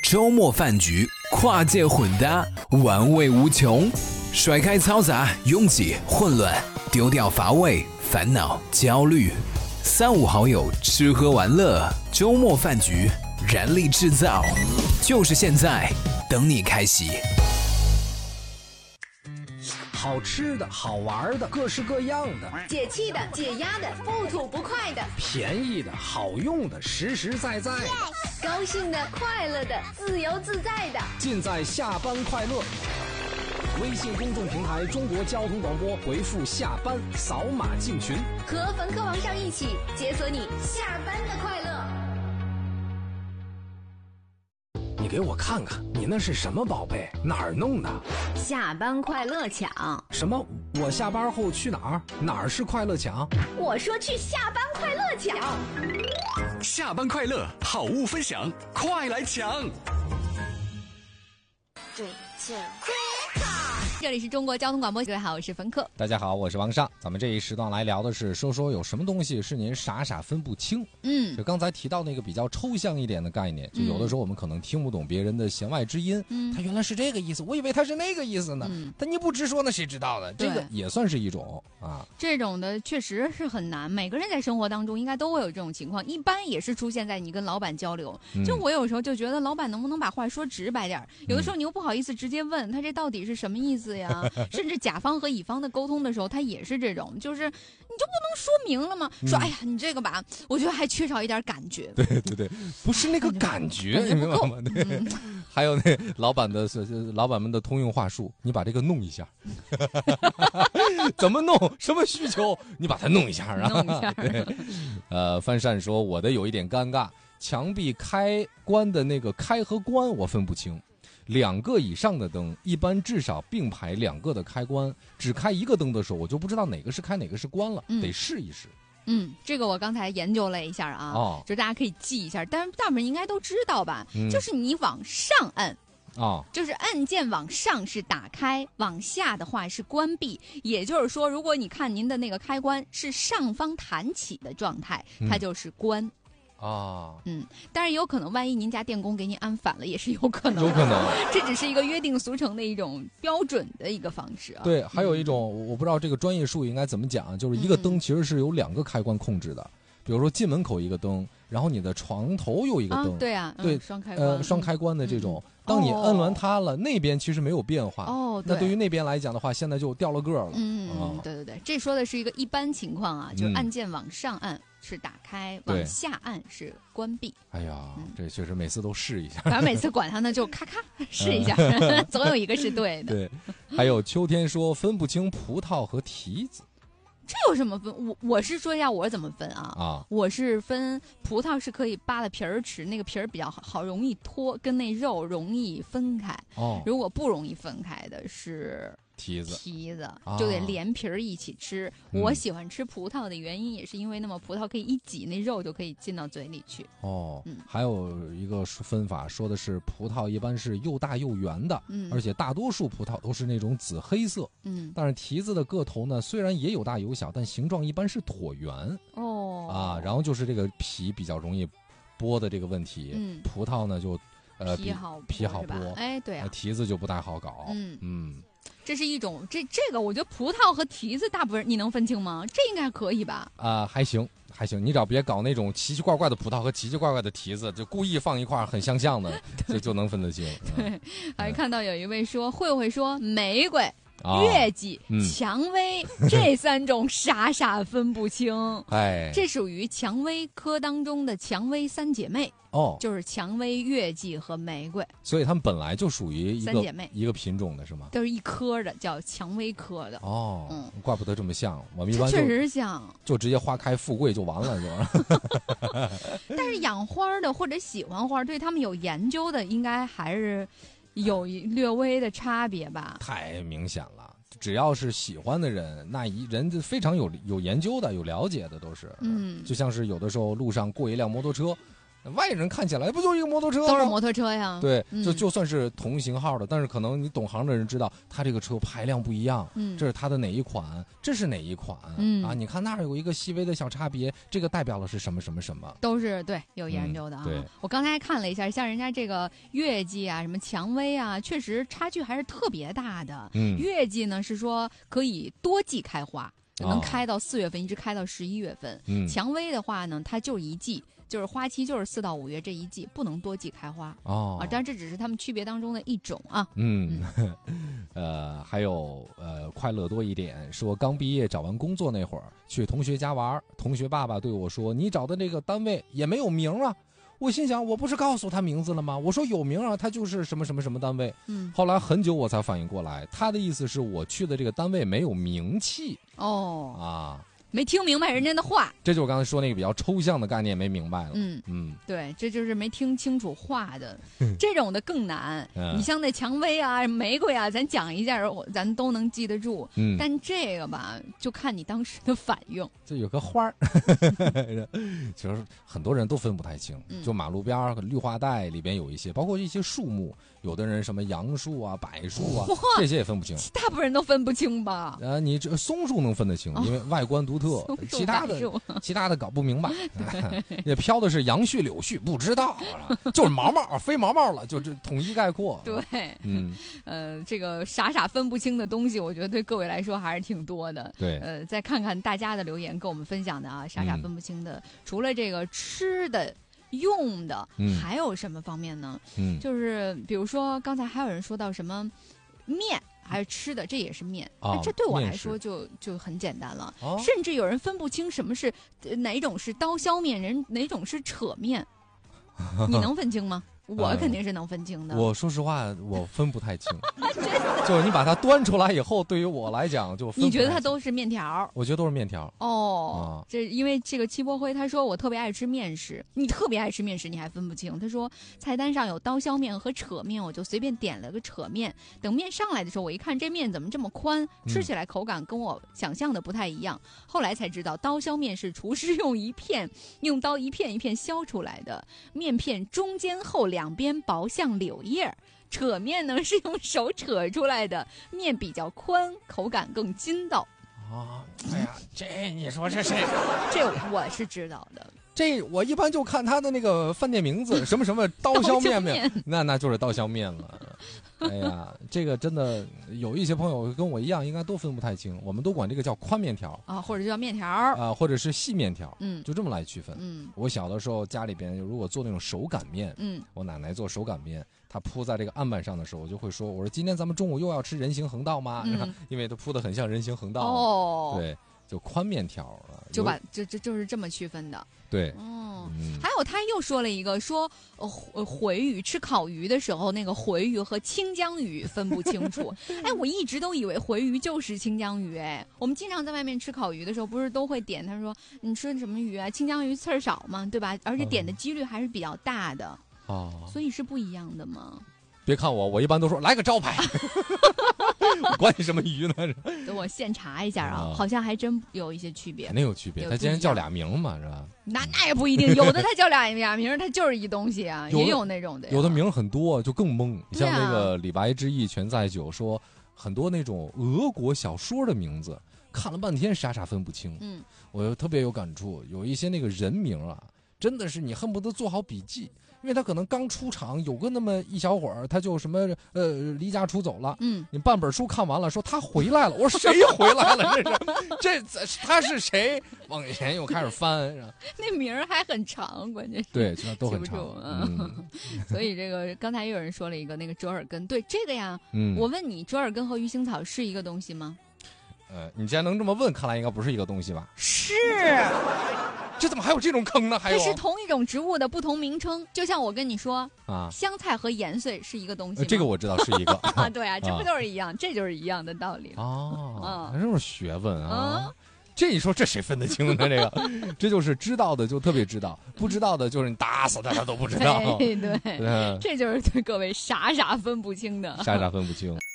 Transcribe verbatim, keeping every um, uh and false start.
周末饭局，跨界混搭，玩味无穷。甩开嘈杂、拥挤、混乱，丢掉乏味、烦恼、焦虑。三五好友吃喝玩乐，周末饭局，燃力制造，就是现在，等你开启。 好吃的好玩的各式各样的， 解气的解压的不吐不快的， 便宜的好用的实实在在， yes! 高兴的快乐的自由自在的， 尽在下班快乐。微信公众平台中国交通广播，回复下班扫码进群， 和冯科王上一起解锁你下班的快乐。 你给我看看，你那是什么宝贝？哪儿弄的？ 下班快乐抢。 什么？我下班后去哪儿？哪儿是快乐抢？ 我说去下班快乐抢。 下班快乐，好物分享，快来抢！ 对劲。 这里是中国交通广播，各位好，我是冯克。 大家好，我是王尚。咱们这一时段来聊的是，说说有什么东西是您傻傻分不清。 嗯， 就刚才提到那个比较抽象一点的概念，就有的时候我们可能听不懂别人的弦外之音，嗯，他原来是这个意思，我以为他是那个意思呢。嗯，但你不直说，那谁知道呢？这个也算是一种啊。 这种的确实是很难，每个人在生活当中应该都会有这种情况，一般也是出现在你跟老板交流。嗯、就我有时候就觉得，老板能不能把话说直白点？有的时候你又不好意思直接问他这到底是什么意思呀？甚至甲方和乙方的沟通的时候，他也是这种，就是你就不能说明了吗？嗯、说哎呀，你这个吧，我觉得还缺少一点感觉。 对对对，不是那个感觉，你明白吗？对，嗯、还有那老板的老板们的通用话术，你把这个弄一下，怎么弄？什么需求？你把它弄一下啊！ 弄一下。 对，呃，范善说我的有一点尴尬，墙壁开关的那个开和关我分不清。两个以上的灯，一般至少并排两个的开关，只开一个灯的时候，我就不知道哪个是开哪个是关了，嗯、得试一试。 嗯，这个我刚才研究了一下啊，哦、就大家可以记一下，但是大部分人应该都知道吧？嗯、就是你往上按。 啊， 就是按键往上是打开，往下的话是关闭。也就是说，如果你看您的那个开关是上方弹起的状态，它就是关。嗯啊， 嗯，但是有可能，万一您家电工给您安反了，也是有可能， 有可能， 这只是一个约定俗成的一种标准的一个方式啊。 对，还有一种、嗯、我不知道这个专业术语应该怎么讲，就是一个灯其实是由两个开关控制的，嗯、比如说进门口一个灯，然后你的床头有一个灯， 啊对啊， 对， 嗯、双开关， 呃，双开关的这种。嗯当你摁完它了，哦、那边其实没有变化。 哦， 那对于那边来讲的话，现在就掉了个了。 嗯，哦、对对对，这说的是一个一般情况啊，就是按键往上按是打开，嗯、往下按是关闭。 哎呀，嗯、这确实每次都试一下。 反正每次管它呢，就咔咔试一下，总有一个是对的。 对，还有秋天说分不清葡萄和提子。 这有什么分？我我是说一下我怎么分啊？啊，我是分葡萄是可以扒了皮儿吃，那个皮儿比较好，好容易脱，跟那肉容易分开。哦，如果不容易分开的是提子， 提子就得连皮儿一起吃。啊、我喜欢吃葡萄的原因也是因为，那么葡萄可以一挤，那肉就可以进到嘴里去。 哦，嗯，还有一个分法说的是葡萄一般是又大又圆的，嗯，而且大多数葡萄都是那种紫黑色，嗯，但是提子的个头呢，虽然也有大有小，但形状一般是椭圆。哦，啊，然后就是这个皮比较容易剥的这个问题，嗯，葡萄呢就呃皮好皮好剥， 哎，对啊， 提子就不太好搞，嗯嗯。这是一种，这这个我觉得葡萄和提子大部分你能分清吗？这应该可以吧？ 啊、呃，还行还行，你只要别搞那种奇奇怪怪的葡萄和奇奇怪怪的提子，就故意放一块很相像的，就就能分得清。 对，嗯、还看到有一位说，慧慧说玫瑰。哦、月季、嗯、蔷薇这三种傻傻分不清，哎，这属于蔷薇科当中的蔷薇三姐妹哦，就是蔷薇、月季和玫瑰， 所以它们本来就属于一个三姐妹一个品种的是吗？ 都是一科的，叫蔷薇科的哦，嗯，怪不得这么像，我们一般确实像， 就直接花开富贵就完了就。 但是养花的或者喜欢花，对他们有研究的，应该还是。有略微的差别吧， 太明显了。只要是喜欢的人，那一人非常有有研究的、有了解的，都是。嗯，就像是有的时候路上过一辆摩托车， 外人看起来不就一个摩托车吗？ 都是摩托车呀。 对， 嗯、 就就算是同型号的，但是可能你懂行的人知道，它这个车排量不一样， 嗯， 这是它的哪一款，这是哪一款， 嗯啊，你看那儿有一个细微的小差别，这个代表的是什么什么什么， 都是对有研究的啊。 嗯、对， 我刚才看了一下，像人家这个月季啊，什么蔷薇啊，确实差距还是特别大的。 嗯， 月季呢是说可以多季开花。能开到四月份，一直开到十一月份。 嗯， 蔷薇的话呢，它就是一季，就是花期就是四到五月这一季，不能多季开花。 哦， 啊，当然这只是它们区别当中的一种啊。 嗯，呃，还有呃，快乐多一点，说刚毕业找完工作那会儿，去同学家玩，同学爸爸对我说：“你找的那个单位也没有名啊。”我心想，我不是告诉他名字了吗？我说有名啊，他就是什么什么什么单位。 嗯， 后来很久我才反应过来，他的意思是我去的这个单位没有名气。 哦， 啊， 没听明白人家的话， 这就是我刚才说那个比较抽象的概念没明白了。 嗯嗯， 对，这就是没听清楚话的，这种的更难。 嗯、 你像那蔷薇啊、玫瑰啊，咱讲一下，咱都能记得住。 嗯， 但这个吧，就看你当时的反应。 就有个花儿，其实很多人都分不太清。 嗯、 就马路边儿绿化带里边有一些，包括一些树木，有的人什么杨树啊、柏树啊，这些也分不清。 大部分人都分不清吧？ 呃，你这松树能分得清，因为外观独特。 哦、 其他的其他的搞不明白。也飘的是杨絮、柳絮，不知道，就是毛毛、飞毛毛了，就这统一概括。 对， 嗯， 呃，这个傻傻分不清的东西，我觉得对各位来说还是挺多的。 对， 呃，再看看大家的留言跟我们分享的啊，傻傻分不清的，嗯、除了这个吃的。用的、嗯、还有什么方面呢？ 嗯， 就是比如说刚才还有人说到什么面，还是吃的，这也是面。 哦、 那这对我来说就就很简单了、哦。甚至有人分不清什么是、呃、哪种是刀削面，人哪种是扯面，你能分清吗？我肯定是能分清的。 呃、我说实话，我分不太清。就是你把它端出来以后，对于我来讲就分不太清。 你觉得它都是面条？ 我觉得都是面条。 哦， 啊、 这因为这个戚波辉他说我特别爱吃面食，你特别爱吃面食，你还分不清？他说菜单上有刀削面和扯面，我就随便点了个扯面。等面上来的时候，我一看这面怎么这么宽，吃起来口感跟我想象的不太一样。嗯、后来才知道，刀削面是厨师用一片用刀一片一片削出来的，面片中间厚，两边薄像柳叶。扯面呢是用手扯出来的，面比较宽，口感更筋道。 啊，哎呀，这你说这谁？ 这我是知道的。 这我一般就看他的那个饭店名字，什么什么刀削面面，那那就是刀削面了。哎呀，这个真的有一些朋友跟我一样，应该都分不太清。我们都管这个叫宽面条啊，或者就叫面条啊、 呃，或者是细面条， 嗯， 就这么来区分。 嗯， 我小的时候家里边如果做那种手擀面， 嗯， 我奶奶做手擀面，她铺在这个案板上的时候，我就会说，我说今天咱们中午又要吃人行横道吗？嗯、因为它铺的很像人行横道。 哦， 对。就宽面条就把就就就是这么区分的。 对， 哦， 嗯、 还有他又说了一个说，呃，回鱼吃烤鱼的时候，那个回鱼和清江鱼分不清楚。哎，我一直都以为回鱼就是清江鱼。哎，我们经常在外面吃烤鱼的时候，不是都会点？他说你吃什么鱼啊？清江鱼刺儿少嘛，对吧？而且点的几率还是比较大的。 哦， 所以是不一样的嘛。 别看我，我一般都说来个招牌，管你什么鱼呢？ 等我现查一下啊，好像还真有一些区别。 肯定有区别，它既然叫俩名嘛，是吧？ 那那也不一定，有的它叫俩俩名，它就是一东西啊，也有那种的。 有的名很多，就更懵。你像那个李白之意全在酒，说很多那种俄国小说的名字，看了半天傻傻分不清。 嗯， 我特别有感触，有一些那个人名啊，真的是你恨不得做好笔记。因为他可能刚出场，有个那么一小会儿，他就什么呃离家出走了。 嗯， 你半本书看完了，说他回来了。我说谁回来了？这是这他是谁？往前又开始翻， 那名儿还很长，关键是对，都很长。 嗯，所以这个刚才又有人说了一个那个折耳根，对这个呀， 嗯， 我问你，折耳根和鱼腥草是一个东西吗？ 呃，你既然能这么问，看来应该不是一个东西吧？ 是。 这怎么还有这种坑呢？还有， 这是同一种植物的不同名称，就像我跟你说啊， 香菜和盐穗是一个东西吗、 呃。这个我知道是一个啊，对啊，这不都是一样？啊、这就是一样的道理哦。 啊， 这种学问啊， 啊这一说这谁分得清呢？这个，这就是知道的就特别知道，不知道的就是你打死他他都不知道。 对对，对这就是对各位傻傻分不清的， 傻傻分不清。